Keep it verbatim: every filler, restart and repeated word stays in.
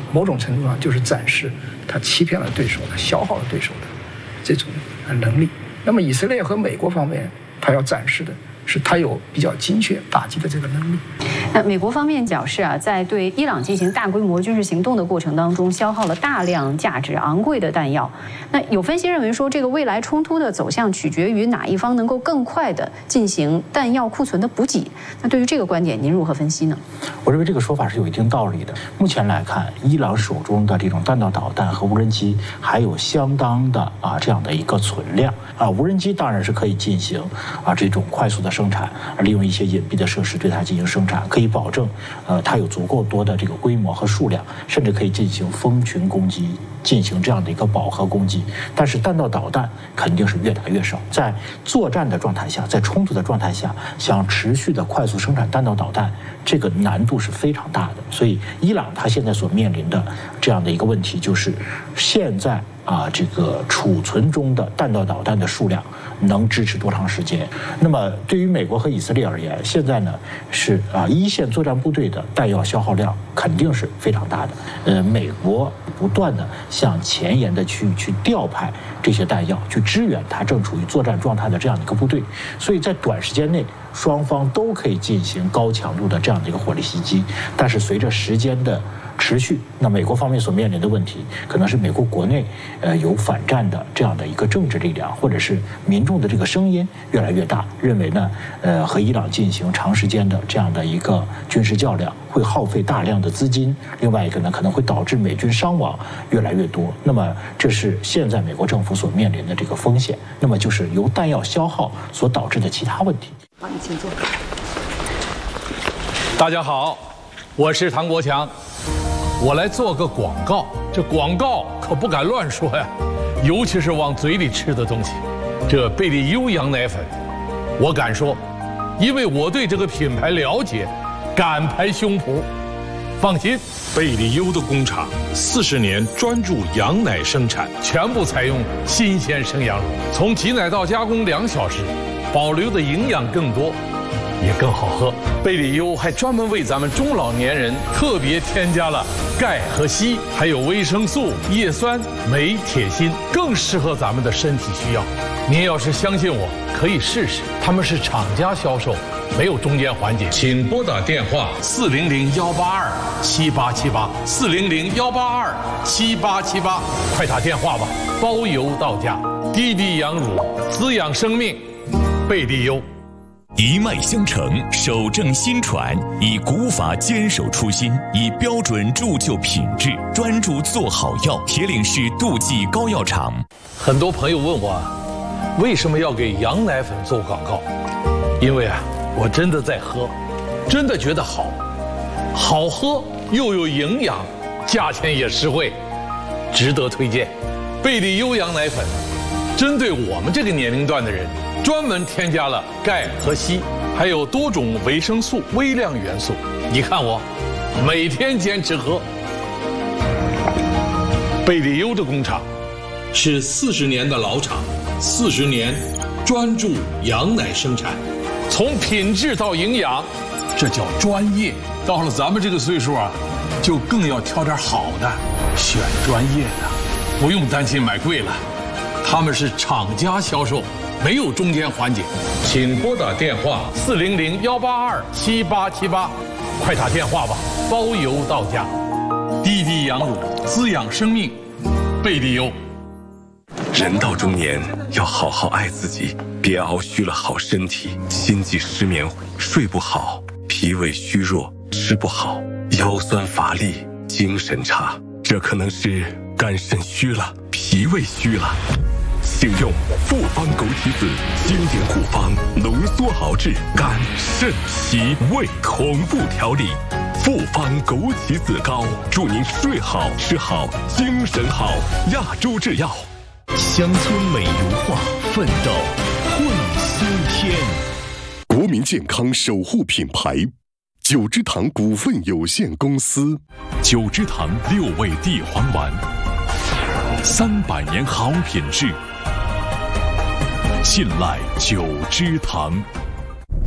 某种程度上就是展示他欺骗了对手的、消耗了对手的这种能力。那么以色列和美国方面，他要展示的是他有比较精确打击的这个能力。 那美国方面表示啊，在对伊朗进行大规模军事行动的过程当中，消耗了大量价值昂贵的弹药。那有分析认为说，这个未来冲突的走向取决于哪一方能够更快地进行弹药库存的补给。那对于这个观点，您如何分析呢？ 我认为这个说法是有一定道理的。目前来看，伊朗手中的这种弹道导弹和无人机还有相当的啊这样的一个存量啊。无人机当然是可以进行啊这种快速的生产，利用一些隐蔽的设施对它进行生产，可以保证呃它有足够多的这个规模和数量，甚至可以进行蜂群攻击，进行这样的一个饱和攻击。但是弹道导弹肯定是越打越少，在作战的状态下，在冲突的状态下，想持续的快速生产弹道导弹，这个难度是非常大的。所以伊朗它现在所面临的这样的一个问题就是，现在啊这个储存中的弹道导弹的数量能支持多长时间？那么对于美国和以色列而言，现在呢是啊一线作战部队的弹药消耗量肯定是非常大的。呃，美国不断的向前沿的区域去调派这些弹药，去支援它正处于作战状态的这样的一个部队，所以在短时间内，双方都可以进行高强度的这样的一个火力袭击。但是随着时间的持续，那美国方面所面临的问题，可能是美国国内呃有反战的这样的一个政治力量，或者是民众的这个声音越来越大，认为呢，呃和伊朗进行长时间的这样的一个军事较量，会耗费大量的资金。另外一个呢，可能会导致美军伤亡越来越多。那么这是现在美国政府所面临的这个风险。那么就是由弹药消耗所导致的其他问题。 好，你请坐。 大家好，我是唐国强。我来做个广告，这广告可不敢乱说呀，尤其是往嘴里吃的东西。这贝利优羊奶粉，我敢说，因为我对这个品牌了解，敢拍胸脯。放心， 贝利优的工厂四十年专注羊奶生产， 全部采用新鲜生羊乳，从挤奶到加工两小时，保留的营养更多。也更好喝。贝利优还专门为咱们中老年人特别添加了钙和硒，还有维生素、叶酸、镁、铁、锌，更适合咱们的身体需要。您要是相信我，可以试试。他们是厂家销售，没有中间环节。请拨打电话四零零幺八二七八七八四零零幺八二七八七八，快打电话吧，包邮到家。低低羊乳，滋养生命，贝利优。 一脉相承，守正新传，以古法坚守初心，以标准铸就品质，专注做好药。铁岭市杜记膏药厂。 很多朋友问我，为什么要给羊奶粉做广告？因为啊，我真的在喝，真的觉得好，好喝又有营养，价钱也实惠，值得推荐。贝利优羊奶粉，针对我们这个年龄段的人。专门添加了钙和硒，还有多种维生素、微量元素。你看我，每天坚持喝。贝利优的工厂是四十年的老厂，四十年专注羊奶生产，从品质到营养，这叫专业。到了咱们这个岁数啊，就更要挑点好的，选专业的，不用担心买贵了。他们是厂家销售。没有中间环节，请拨打电话四零零幺八二七八七八，快打电话吧，包邮到家。滴滴羊乳，滋养生命，贝利优。 人到中年要好好爱自己，别熬虚了好身体，心悸失眠，睡不好，脾胃虚弱，吃不好，腰酸乏力，精神差，这可能是肝肾虚了，脾胃虚了。请用复方枸杞子经典古方浓缩熬制肝肾脾胃同步调理，复方枸杞子膏，祝您睡好吃好精神好。亚洲制药。 乡村美如画，奋斗会新天。 国民健康守护品牌九芝堂股份有限公司。 九芝堂六味地黄丸，三百年好品质，信赖九芝堂。